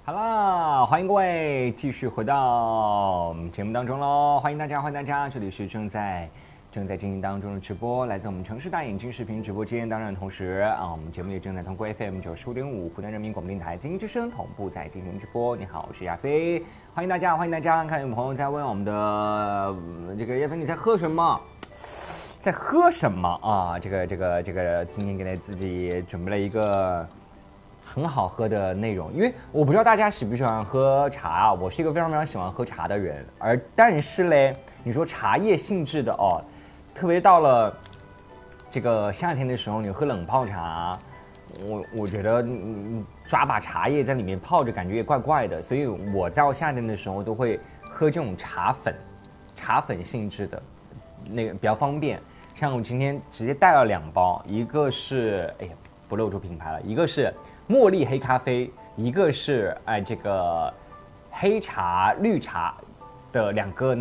好啦，欢迎各位继续回到节目当中喽！欢迎大家，这里是正在进行当中的直播，来自我们城市大眼睛视频直播间。当然，同时我们节目也正在通过 FM95.5湖南人民广播电台经济之声同步在进行直播。你好，我是亚飞，欢迎大家！看有朋友在问我们的这个亚飞你在喝什么？在喝什么啊？这个，今天给自己准备了一个很好喝的内容，因为我不知道大家喜不喜欢喝茶啊，我是一个非常喜欢喝茶的人，但是嘞，你说茶叶性质的哦，特别到了这个夏天的时候，你喝冷泡茶，我觉得你抓把茶叶在里面泡着，感觉也怪怪的，所以我在夏天的时候都会喝这种茶粉性质的，那个比较方便。像我今天直接带了2包，一个是不露出品牌了，一个是茉莉黑咖啡，一个是这个黑茶绿茶的2个